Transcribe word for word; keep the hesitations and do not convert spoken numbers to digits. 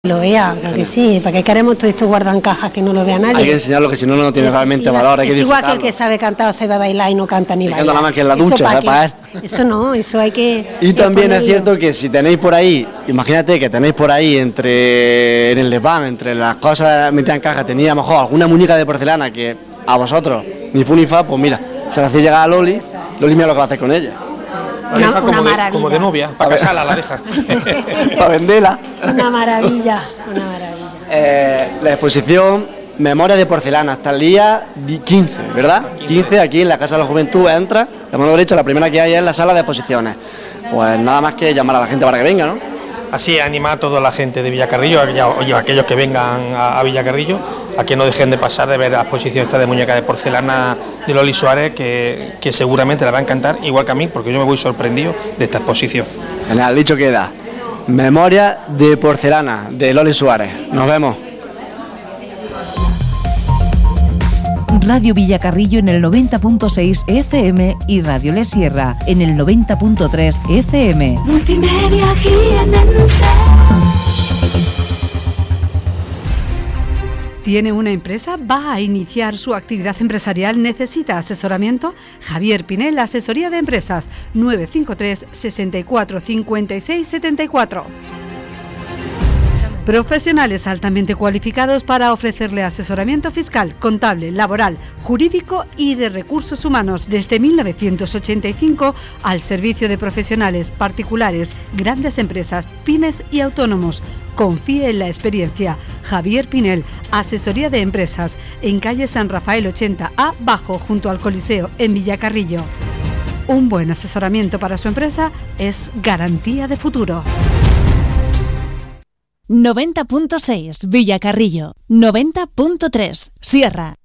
Lo vea, creo que sí, ¿para qué queremos todo esto guardan cajas que no lo vea nadie? Hay que enseñarlo, que si no, no tiene realmente valor. Hay es que igual que el que sabe cantar o sabe bailar y no canta ni baila. Nada más que en la ducha, ¿sabes? Para él. Eso no, eso hay que... Y también es cierto que si tenéis por ahí, imagínate que tenéis por ahí entre en el desván, entre las cosas metidas en caja, tenía a lo mejor alguna muñeca de porcelana que a vosotros ni fu ni fa, pues mira, se la hacía llegar a Loli, Loli mira lo que va a hacer con ella. La deja como, de, como de novia, para casarla la deja. Para venderla. Una maravilla, una maravilla. Eh, la exposición Memoria de Porcelana, hasta el día quince, ¿verdad? quince, aquí en la Casa de la Juventud, entra, la mano derecha, la primera que hay es la sala de exposiciones. Pues nada más que llamar a la gente para que venga, ¿no? Así, animar a toda la gente de Villacarrillo, o aquellos que vengan a, a Villacarrillo, a que no dejen de pasar de ver la exposición esta de muñeca de porcelana de Loli Suárez, que, que seguramente la va a encantar, igual que a mí, porque yo me voy sorprendido de esta exposición. Genial, dicho queda. Memoria de Porcelana de Loli Suárez. Nos vemos. Radio Villacarrillo en el noventa punto seis F M y Radio Le Sierra en el noventa punto tres F M. Multimedia G N C. ¿Tiene una empresa? ¿Va a iniciar su actividad empresarial? ¿Necesita asesoramiento? Javier Pinel, Asesoría de Empresas, nueve cinco tres, sesenta y cuatro, cincuenta y seis, setenta y cuatro. Profesionales altamente cualificados para ofrecerle asesoramiento fiscal, contable, laboral, jurídico y de recursos humanos desde mil novecientos ochenta y cinco al servicio de profesionales, particulares, grandes empresas, pymes y autónomos. Confíe en la experiencia. Javier Pinel, Asesoría de Empresas, en calle San Rafael ochenta A, bajo, junto al Coliseo, en Villacarrillo. Un buen asesoramiento para su empresa es garantía de futuro. noventa punto seis Villacarrillo, noventa punto tres Sierra.